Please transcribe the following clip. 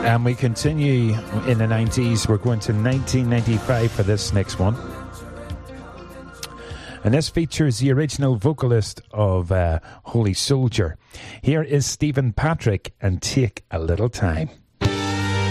And we continue in the 90s. We're going to 1995 for this next one. And this features the original vocalist of Holy Soldier. Here is Stephen Patrick and Take a Little Time.